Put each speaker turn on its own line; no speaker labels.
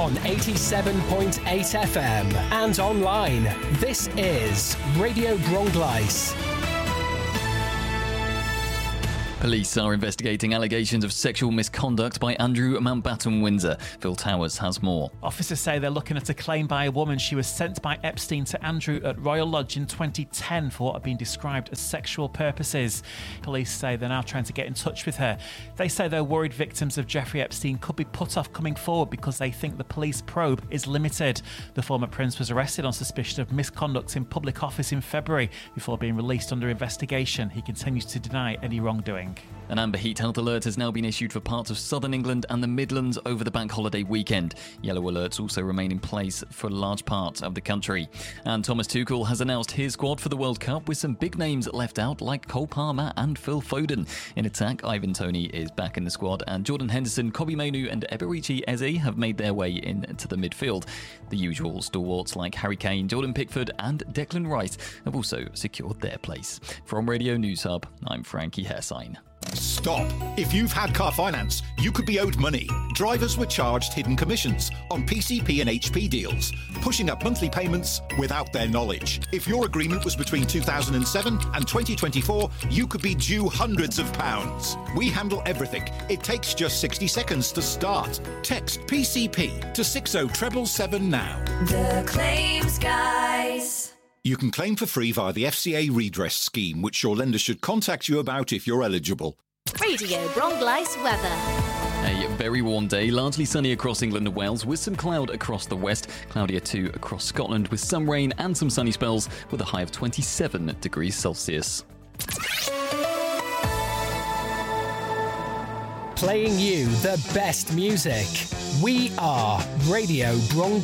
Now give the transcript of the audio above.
on 87.8 FM and online. This is Radio Bronglais.
Police are investigating allegations of sexual misconduct by Andrew Mountbatten Windsor. Phil Towers has more.
Officers say they're looking at a claim by a woman she was sent by Epstein to Andrew at Royal Lodge in 2010 for what had been described as sexual purposes. Police say they're now trying to get in touch with her. They say they're worried victims of Jeffrey Epstein could be put off coming forward because they think the police probe is limited. The former prince was arrested on suspicion of misconduct in public office in February before being released under investigation. He continues to deny any wrongdoing.
An amber heat health alert has now been issued for parts of southern England and the Midlands over the bank holiday weekend. Yellow alerts also remain in place for large parts of the country. And Thomas Tuchel has announced his squad for the World Cup with some big names left out like Cole Palmer and Phil Foden. In attack, Ivan Toney is back in the squad and Jordan Henderson, Kobbie Mainoo and Eberechi Eze have made their way into the midfield. The usual stalwarts like Harry Kane, Jordan Pickford and Declan Rice have also secured their place. From Radio News Hub, I'm Frankie Hairsign.
Stop. If you've had car finance, you could be owed money. Drivers were charged hidden commissions on PCP and HP deals, pushing up monthly payments without their knowledge. If your agreement was between 2007 and 2024, you could be due hundreds of pounds. We handle everything. It takes just 60 seconds to start. Text PCP to 60777 now.
The Claims Guys.
You can claim for free via the FCA redress scheme, which your lender should contact you about if you're eligible.
Radio Bronglais weather.
A very warm day, largely sunny across England and Wales with some cloud across the west. Cloudier too across Scotland with some rain and some sunny spells with a high of 27 degrees Celsius.
Playing you the best music. We are Radio Bronglais.